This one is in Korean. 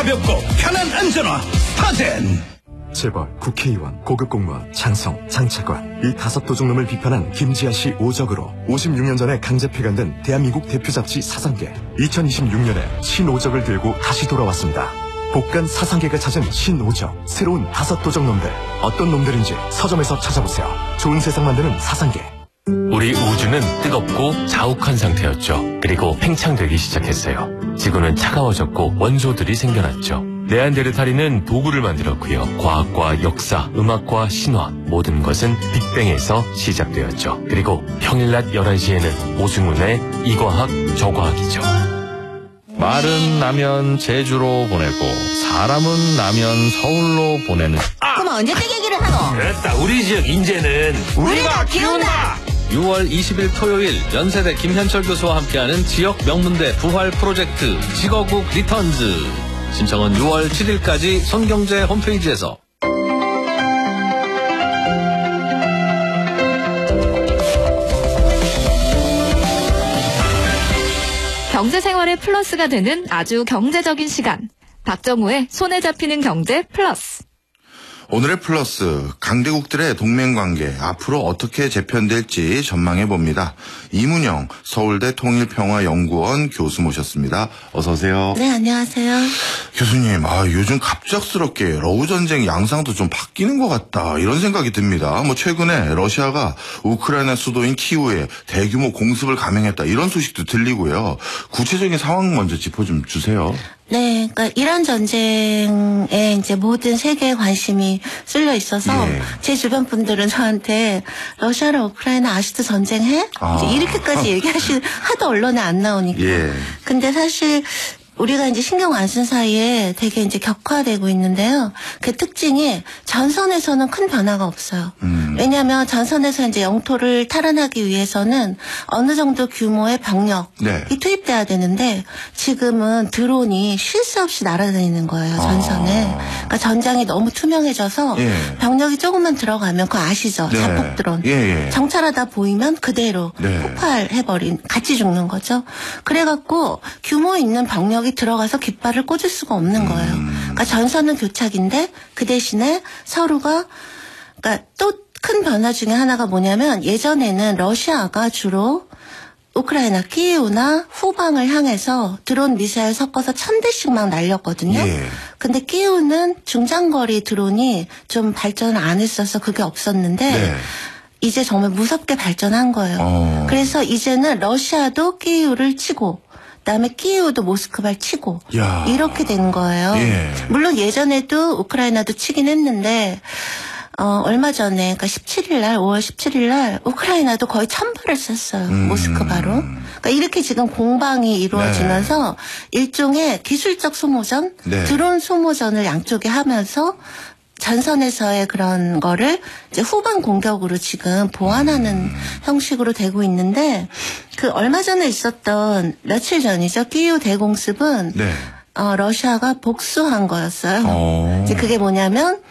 가볍고 편한 안전화 스타젠. 재벌, 국회의원, 고급 공무원, 장성, 장차관 이 5도둑놈을 비판한 김지아 씨 오적으로 56년 전에 강제 폐간된 대한민국 대표 잡지 사상계 2026년에 신오적을 들고 다시 돌아왔습니다. 복간 사상계가 찾은 신오적 새로운 5도둑놈들 어떤 놈들인지 서점에서 찾아보세요. 좋은 세상 만드는 사상계. 우리 우주는 뜨겁고 자욱한 상태였죠. 그리고 팽창되기 시작했어요. 지구는 차가워졌고 원소들이 생겨났죠. 네안데르탈인은 도구를 만들었고요. 과학과 역사, 음악과 신화 모든 것은 빅뱅에서 시작되었죠. 그리고 평일 낮 11시에는 오승훈의 이과학 저과학이죠. 말은 라면 제주로 보내고 사람은 라면 서울로 보내는. 그럼 언제 때 얘기를 하노? 됐다. 우리 지역 인재는 우리가 키운다. 6월 20일 토요일 연세대 김현철 교수와 함께하는 지역 명문대 부활 프로젝트 직어국 리턴즈. 신청은 6월 7일까지 손경제 홈페이지에서. 경제생활의 플러스가 되는 아주 경제적인 시간. 박정우의 손에 잡히는 경제 플러스. 오늘의 플러스, 강대국들의 동맹관계 앞으로 어떻게 재편될지 전망해봅니다. 이문영 서울대 통일평화연구원 교수 모셨습니다. 어서 오세요. 네, 안녕하세요. 교수님, 요즘 갑작스럽게 러우 전쟁 양상도 좀 바뀌는 것 같다 이런 생각이 듭니다. 최근에 러시아가 우크라이나 수도인 키우에 대규모 공습을 감행했다 이런 소식도 들리고요. 구체적인 상황 먼저 짚어 좀 주세요. 네, 그러니까 이란 전쟁에 이제 모든 세계의 관심이 쏠려 있어서 제 주변 분들은 저한테 러시아랑 우크라이나 아직도 전쟁해? 이제 이렇게까지 하도 언론에 안 나오니까. 근데 사실 우리가 이제 신경 안 쓴 사이에 되게 이제 격화되고 있는데요. 그 특징이 전선에서는 큰 변화가 없어요. 왜냐하면 전선에서 이제 영토를 탈환하기 위해서는 어느 정도 규모의 병력이 투입돼야 되는데 지금은 드론이 쉴 새 없이 날아다니는 거예요, 전선에. 그러니까 전장이 너무 투명해져서 병력이 조금만 들어가면 그거 아시죠? 자폭 드론. 정찰하다 보이면 그대로 폭발해버린, 같이 죽는 거죠. 그래갖고 규모 있는 병력이 들어가서 깃발을 꽂을 수가 없는 거예요. 그러니까 전선은 교착인데 그 대신에 서로가, 그러니까 또 큰 변화 중에 하나가 뭐냐면 예전에는 러시아가 주로 우크라이나 키이우나 후방을 향해서 드론 미사일 섞어서 1000대씩 막 날렸거든요. 근데 키이우는 중장거리 드론이 좀 발전을 안 했어서 그게 없었는데 이제 정말 무섭게 발전한 거예요. 그래서 이제는 러시아도 키이우를 치고 그다음에 키이우도 모스크바를 치고 이렇게 된 거예요. 물론 예전에도 우크라이나도 치긴 했는데 얼마 전에 그러니까 5월 17일 날 우크라이나도 거의 1000발을 쐈어요. 모스크바로. 그러니까 이렇게 지금 공방이 이루어지면서 일종의 기술적 소모전, 드론 소모전을 양쪽에 하면서 전선에서의 그런 거를 이제 후방 공격으로 지금 보완하는 형식으로 되고 있는데 그 얼마 전에 있었던 며칠 전이죠. 키이우 대공습은 러시아가 복수한 거였어요. 이제 그게 뭐냐면